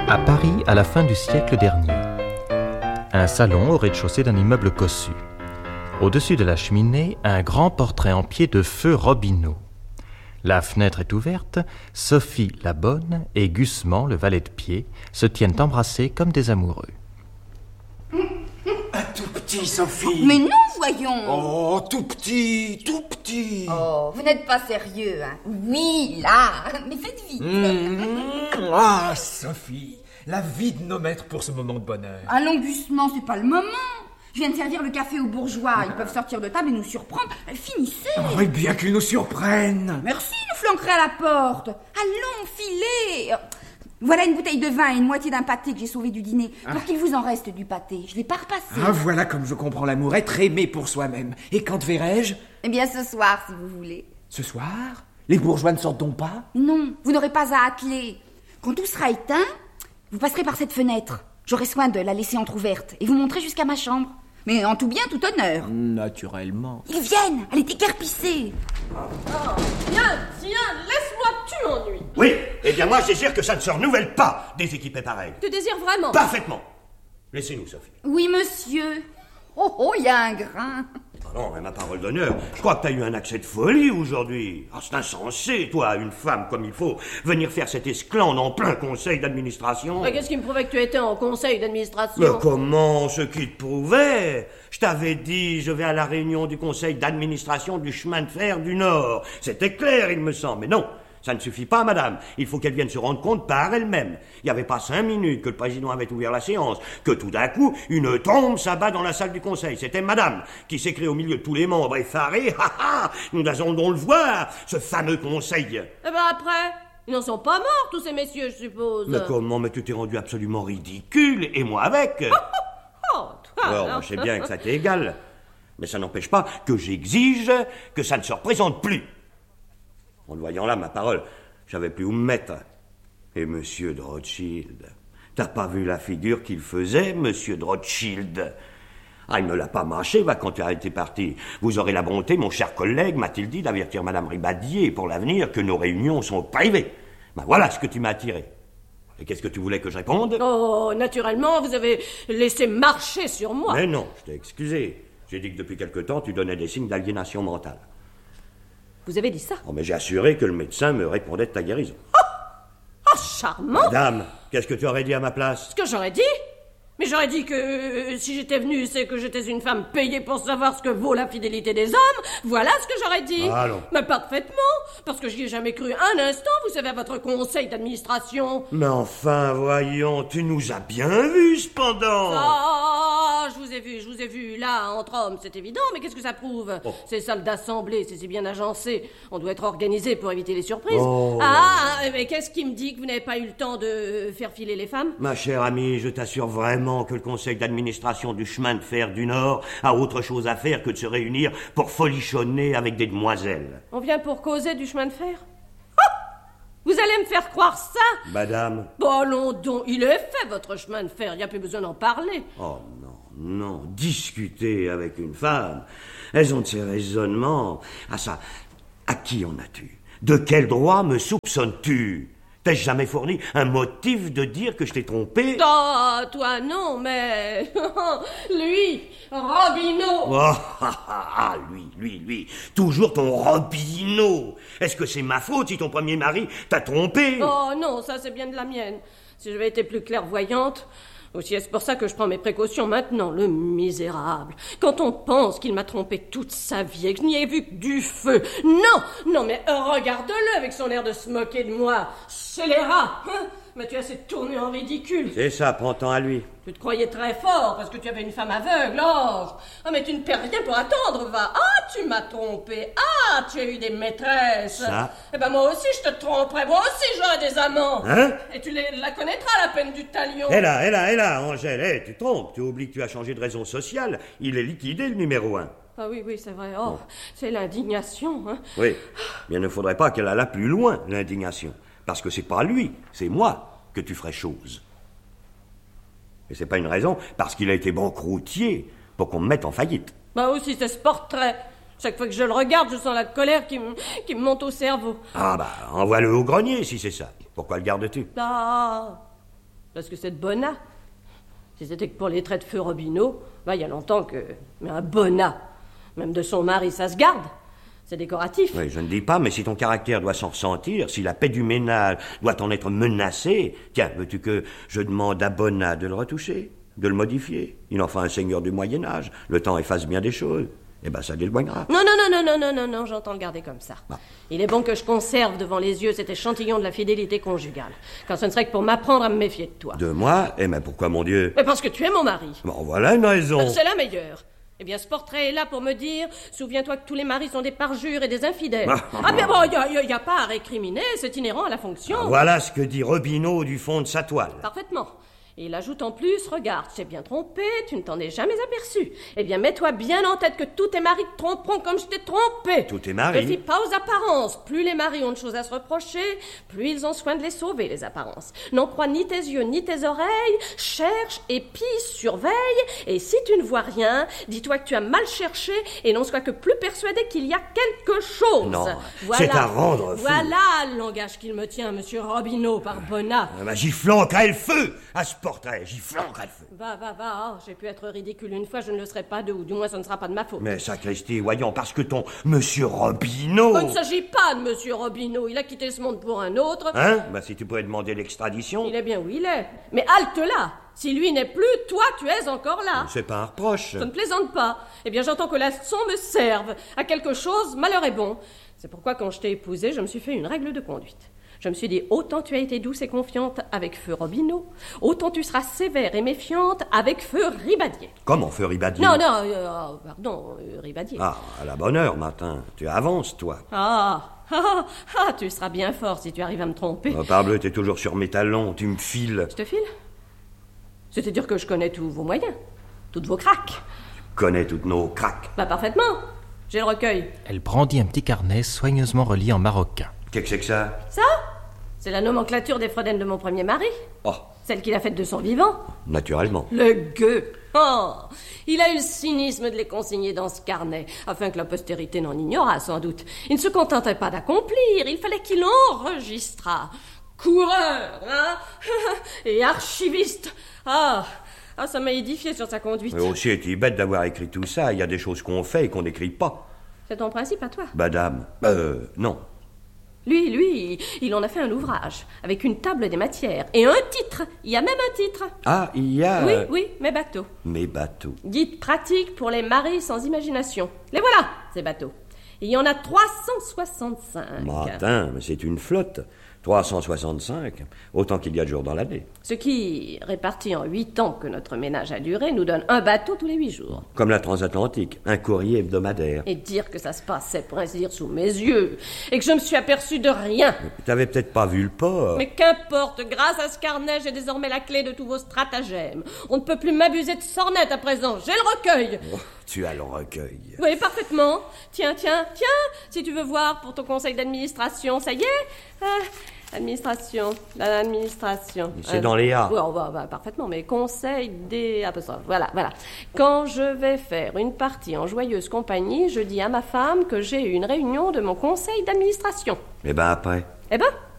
À Paris, à la fin du siècle dernier. Un salon au rez-de-chaussée d'un immeuble cossu. Au-dessus de la cheminée, un grand portrait en pied de feu Robineau. La fenêtre est ouverte, Sophie la bonne et Gusman, le valet de pied, se tiennent embrassés comme des amoureux. Un tout petit, Sophie. Mais non, voyons. Oh, tout petit, tout petit. Oh, vous n'êtes pas sérieux, hein. Oui, là, mais faites vite. Ah, Sophie, la vie de nos maîtres pour ce moment de bonheur. Allons, Gusman, c'est pas le moment. Je viens de servir le café aux bourgeois. Ils peuvent sortir de table et nous surprendre. Finissez. Oh, et bien qu'ils nous surprennent. Merci, nous flanquerez à la porte. Allons, filez. Voilà une bouteille de vin et une moitié d'un pâté que j'ai sauvé du dîner. Pour qu'il vous en reste du pâté. Je l'ai pas repassé. Ah, voilà comme je comprends l'amour, être aimé pour soi-même. Et quand verrai-je? Eh bien, ce soir, si vous voulez. Ce soir? Les bourgeois ne sortent donc pas? Non, vous n'aurez pas à atteler. Quand tout sera éteint, vous passerez par cette fenêtre. J'aurai soin de la laisser entr'ouverte et vous montrer jusqu'à ma chambre. Mais en tout bien, tout honneur. Naturellement. Ils viennent, elle est écarpissée. Tiens, laisse-moi tu ennuies. Oui, eh bien moi, j'espère que ça ne se renouvelle pas, des équipées pareilles. Tu désires vraiment? Parfaitement. Laissez-nous, Sophie. Oui, monsieur. Oh, il y a un grain. Ah non, mais ma parole d'honneur, je crois que t'as eu un accès de folie aujourd'hui. Ah, c'est insensé, toi, une femme comme il faut, venir faire cette esclandre en plein conseil d'administration. Mais qu'est-ce qui me prouvait que tu étais en conseil d'administration? Mais comment, ce qui te prouvait? Je t'avais dit, je vais à la réunion du conseil d'administration du chemin de fer du Nord. C'était clair, il me semble, mais non. Ça ne suffit pas, madame. Il faut qu'elle vienne se rendre compte par elle-même. Il n'y avait pas 5 minutes que le président avait ouvert la séance, que tout d'un coup, une tombe s'abat dans la salle du conseil. C'était madame qui s'écrie au milieu de tous les membres effarés. Ha ha! Nous allons le voir, ce fameux conseil. Eh ben après, ils n'en sont pas morts, tous ces messieurs, je suppose. Mais comment? Mais tu t'es rendu absolument ridicule, et moi avec. Oh, toi, Alors, alors. je sais bien que ça t'est égal. Mais ça n'empêche pas que j'exige que ça ne se représente plus. En le voyant là, ma parole, j'avais plus où me mettre. Et monsieur de Rothschild, t'as pas vu la figure qu'il faisait, monsieur de Rothschild? Ah, il ne l'a pas mâché, va, quand tu as été parti. Vous aurez la bonté, mon cher collègue, m'a-t-il dit, d'avertir madame Ribadier pour l'avenir que nos réunions sont privées. Ben voilà ce que tu m'as attiré. Et qu'est-ce que tu voulais que je réponde? Oh, naturellement, vous avez laissé marcher sur moi. Mais non, je t'ai excusé. J'ai dit que depuis quelque temps, tu donnais des signes d'aliénation mentale. Vous avez dit ça? Oh, mais j'ai assuré que le médecin me répondait de ta guérison. Oh, charmant! Madame, qu'est-ce que tu aurais dit à ma place? Ce que j'aurais dit? Mais j'aurais dit que si j'étais venue, c'est que j'étais une femme payée pour savoir ce que vaut la fidélité des hommes. Voilà ce que j'aurais dit. Ah non. Mais parfaitement, parce que j'y ai jamais cru un instant, vous savez, à votre conseil d'administration. Mais enfin, voyons, tu nous as bien vus, cependant. Ah, je vous ai vu, là, entre hommes, c'est évident, mais qu'est-ce que ça prouve? Oh. Ces salles d'assemblée, c'est si bien agencé, on doit être organisé pour éviter les surprises. Oh. Ah, mais qu'est-ce qui me dit que vous n'avez pas eu le temps de faire filer les femmes? Ma chère amie, je t'assure vraiment que le conseil d'administration du chemin de fer du Nord a autre chose à faire que de se réunir pour folichonner avec des demoiselles. On vient pour causer du chemin de fer? Ah! Vous allez me faire croire ça? Madame? Bon, allons donc, il est fait, votre chemin de fer, il n'y a plus besoin d'en parler. Oh non, discuter avec une femme, elles ont de ces raisonnements. Ah ça, à qui en as-tu? De quel droit me soupçonnes-tu? T'ai-je jamais fourni un motif de dire que je t'ai trompé? Ah, toi non, mais... lui, Robineau. Oh, lui. Toujours ton Robineau. Est-ce que c'est ma faute si ton premier mari t'a trompé? Oh non, ça c'est bien de la mienne. Si j'avais été plus clairvoyante... Aussi est-ce pour ça que je prends mes précautions maintenant, le misérable. Quand on pense qu'il m'a trompé toute sa vie et que je n'y ai vu que du feu. Non, mais regarde-le avec son air de se moquer de moi. Scélérat, hein? Mais tu as assez tourné en ridicule. C'est ça, prends-temps à lui. Tu te croyais très fort parce que tu avais une femme aveugle, oh. Ah, mais tu ne perds rien pour attendre, va. Ah, tu m'as trompé. Ah, tu as eu des maîtresses. Ça? Eh ben moi aussi je te tromperai. Moi aussi j'aurai des amants. Hein? Et tu la connaîtras, la peine du talion. Hé là, Angèle, tu trompes. Tu oublies que tu as changé de raison sociale. Il est liquidé, le numéro 1. Ah oui, c'est vrai. Oh, c'est l'indignation, hein. Oui, mais il ne faudrait pas qu'elle allât plus loin, l'indignation. Parce que c'est pas lui, c'est moi que tu ferais chose. Et c'est pas une raison, parce qu'il a été banqueroutier pour qu'on me mette en faillite. Bah aussi, c'est ce portrait. Chaque fois que je le regarde, je sens la colère qui me monte au cerveau. Ah bah, envoie-le au grenier si c'est ça. Pourquoi le gardes-tu? Ah, Parce que c'est de Bonnat. Si c'était que pour les traits de feu Robineau, il y a longtemps que... Mais un Bonnat, même de son mari, ça se garde. C'est décoratif. Oui, je ne dis pas, mais si ton caractère doit s'en ressentir, si la paix du ménage doit en être menacée, tiens, veux-tu que je demande à Bonnat de le retoucher, de le modifier? Il en fait un seigneur du Moyen-Âge. Le temps efface bien des choses. Eh ben, ça l'éloignera. Non, j'entends le garder comme ça. Bah. Il est bon que je conserve devant les yeux cet échantillon de la fidélité conjugale, quand ce ne serait que pour m'apprendre à me méfier de toi. De moi? Eh ben, pourquoi, mon Dieu? Mais parce que tu es mon mari. Bon, voilà une raison. C'est la meilleure. Eh bien, ce portrait est là pour me dire, souviens-toi que tous les maris sont des parjures et des infidèles. Mais bon, il n'y a pas à récriminer, c'est inhérent à la fonction. Voilà ce que dit Robineau du fond de sa toile. Parfaitement. Et il ajoute en plus, regarde, tu t'es bien trompé, tu ne t'en es jamais aperçu. Eh bien, mets-toi bien en tête que tous tes maris te tromperont comme je t'ai trompé. Tous tes maris? Ne fie pas aux apparences. Plus les maris ont de choses à se reprocher, plus ils ont soin de les sauver, les apparences. N'en crois ni tes yeux, ni tes oreilles. Cherche, épie, surveille. Et si tu ne vois rien, dis-toi que tu as mal cherché et n'en sois que plus persuadé qu'il y a quelque chose. Non, voilà. c'est à rendre fou. Voilà le langage qu'il me tient, monsieur Robineau, par Bonnat. J'y flanquerai le feu à ce portrait, j'y flanquerai le feu. Va, j'ai pu être ridicule une fois, je ne le serai pas deux, ou du moins ce ne sera pas de ma faute. Mais sacristi, voyons, parce que ton monsieur Robineau... Il ne s'agit pas de monsieur Robineau, il a quitté ce monde pour un autre. Hein? Si tu pouvais demander l'extradition... Il est bien où il est. Mais halte là. Si lui n'est plus, toi tu es encore là. C'est pas un reproche. Je ne plaisante pas. Eh bien j'entends que la leçon me serve. À quelque chose, malheur est bon. C'est pourquoi quand je t'ai épousée, je me suis fait une règle de conduite. Je me suis dit, autant tu as été douce et confiante avec feu Robineau, autant tu seras sévère et méfiante avec feu Ribadier. Comment feu Ribadier? Pardon, Ribadier. À la bonne heure, Martin. Tu avances, toi. Tu seras bien fort si tu arrives à me tromper. Parbleu, t'es toujours sur mes talons, tu me files. Je te file? C'est-à-dire que je connais tous vos moyens, toutes vos craques. Tu connais toutes nos craques. Parfaitement. J'ai le recueil. Elle brandit un petit carnet soigneusement relié en maroquin. Qu'est-ce que c'est que ça? Ça? C'est la nomenclature des Freuden de mon premier mari. Oh. Celle qu'il a faite de son vivant. Naturellement. Le gueux. Il a eu le cynisme de les consigner dans ce carnet, afin que la postérité n'en ignorât sans doute. Il ne se contentait pas d'accomplir, il fallait qu'il enregistrât. Coureur, hein? Et archiviste. Ça m'a édifié sur sa conduite. Mais aussi est-il bête d'avoir écrit tout ça. Il y a des choses qu'on fait et qu'on n'écrit pas. C'est ton principe à toi? Madame, non. Lui, il en a fait un ouvrage, avec une table des matières, et un titre. Il y a même un titre. Ah, il y a... Oui, mes bateaux. Mes bateaux. Guide pratique pour les maris sans imagination. Les voilà, ces bateaux. Il y en a 365. Martin, mais c'est une flotte. 365, autant qu'il y a de jours dans l'année. Ce qui, réparti en 8 ans que notre ménage a duré, nous donne un bateau tous les 8 jours. Comme la transatlantique, un courrier hebdomadaire. Et dire que ça se passait, pour ainsi dire, sous mes yeux, et que je me suis aperçu de rien. T'avais peut-être pas vu le port. Mais qu'importe, grâce à ce carnet, j'ai désormais la clé de tous vos stratagèmes. On ne peut plus m'abuser de sornettes à présent, j'ai le recueil. Tu as le recueil. Oui, parfaitement. Tiens, si tu veux voir pour ton conseil d'administration, ça y est. L'administration. C'est dans les A. Oui, on va parfaitement, mais conseil des apostrophes. Voilà. Quand je vais faire une partie en joyeuse compagnie, je dis à ma femme que j'ai une réunion de mon conseil d'administration. Eh ben après.